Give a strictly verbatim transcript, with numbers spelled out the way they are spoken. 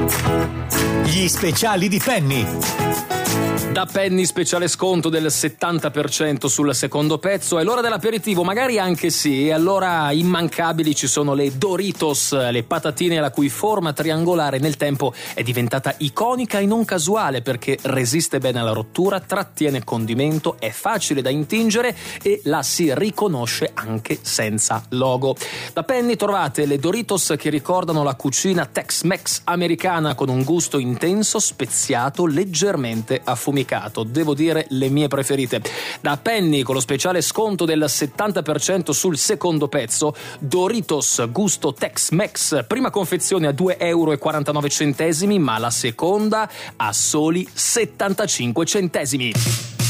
Gli speciali di Penny. Da Penny speciale sconto del settanta per cento sul secondo pezzo. È l'ora dell'aperitivo, magari anche sì. E allora immancabili ci sono le Doritos, le patatine la cui forma triangolare nel tempo è diventata iconica e non casuale, perché resiste bene alla rottura, trattiene condimento, è facile da intingere e la si riconosce anche senza logo. Da Penny trovate le Doritos che ricordano la cucina Tex-Mex americana, con un gusto intenso, speziato, leggermente affumicato. Devo dire le mie preferite. Da Penny, con lo speciale sconto del settanta per cento sul secondo pezzo, Doritos gusto Tex-Mex, prima confezione a due euro e quarantanove centesimi, ma la seconda a soli settantacinque centesimi.